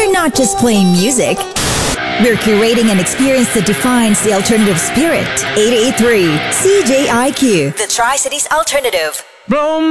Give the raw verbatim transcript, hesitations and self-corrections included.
We're not just playing music. We're curating an experience that defines the alternative spirit. eight eighty-three C J I Q, the Tri-Cities Alternative. Blow